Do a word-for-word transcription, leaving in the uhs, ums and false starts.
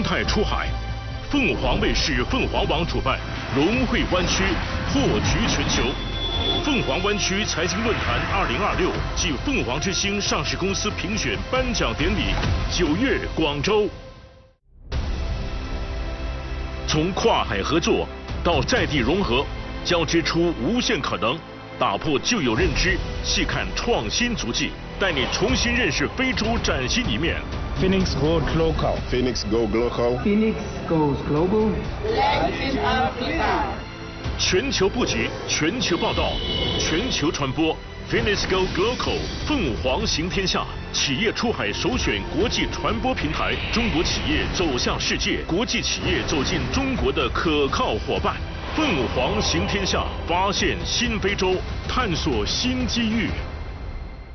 泰出海，凤凰卫视凤凰网主办融汇湾区破局全球。凤凰湾区财经论坛二零二六暨凤凰之星上市公司评选颁奖典礼，九月广州。从跨海合作到在地融合，交织出无限可能，打破旧有认知，细看创新足迹，带你重新认识非洲崭新一面。 Phoenix Go Global. Phoenix Go Global. Phoenix goes global. Latin Africa. 全球布局，全球报道，全球传播。Phoenix Go Global， 凤凰行天下，企业出海首选国际传播平台，中国企业走向世界，国际企业走进中国的可靠伙伴。凤凰行天下，发现新非洲，探索新机遇。